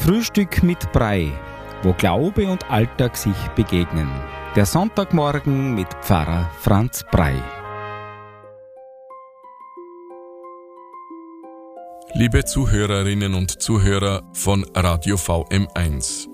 Frühstück mit Brei, wo Glaube und Alltag sich begegnen. Der Sonntagmorgen mit Pfarrer Franz Brei. Liebe Zuhörerinnen und Zuhörer von Radio VM1.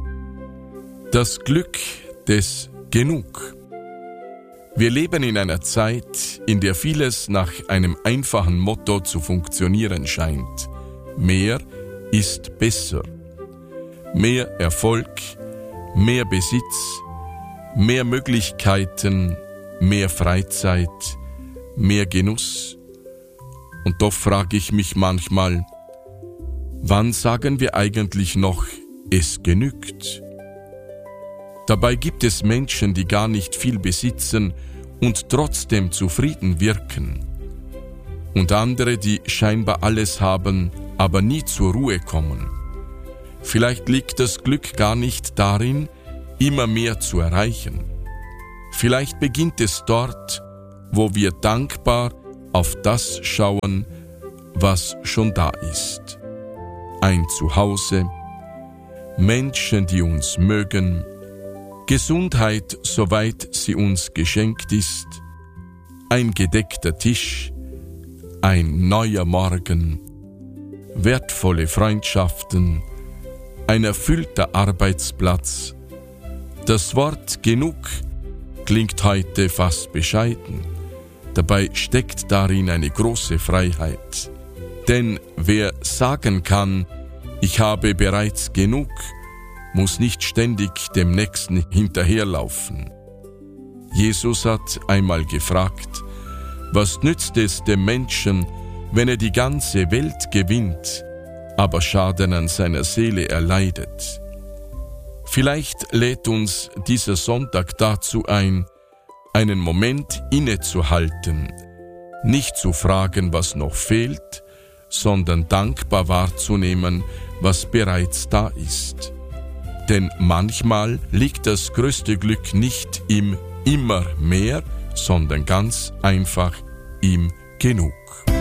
Das Glück des Genug. Wir leben in einer Zeit, in der vieles nach einem einfachen Motto zu funktionieren scheint. Mehr ist besser. Mehr Erfolg, mehr Besitz, mehr Möglichkeiten, mehr Freizeit, mehr Genuss. Und doch frage ich mich manchmal, wann sagen wir eigentlich noch, es genügt? Dabei gibt es Menschen, die gar nicht viel besitzen und trotzdem zufrieden wirken. Und andere, die scheinbar alles haben, aber nie zur Ruhe kommen. Vielleicht liegt das Glück gar nicht darin, immer mehr zu erreichen. Vielleicht beginnt es dort, wo wir dankbar auf das schauen, was schon da ist. Ein Zuhause, Menschen, die uns mögen, Gesundheit, soweit sie uns geschenkt ist, ein gedeckter Tisch, ein neuer Morgen, wertvolle Freundschaften, ein erfüllter Arbeitsplatz. Das Wort genug klingt heute fast bescheiden. Dabei steckt darin eine große Freiheit. Denn wer sagen kann, ich habe bereits genug, muss nicht ständig dem Nächsten hinterherlaufen. Jesus hat einmal gefragt, was nützt es dem Menschen, wenn er die ganze Welt gewinnt, aber Schaden an seiner Seele erleidet? Vielleicht lädt uns dieser Sonntag dazu ein, einen Moment innezuhalten, nicht zu fragen, was noch fehlt, sondern dankbar wahrzunehmen, was bereits da ist. Denn manchmal liegt das größte Glück nicht im immer mehr, sondern ganz einfach im Genug.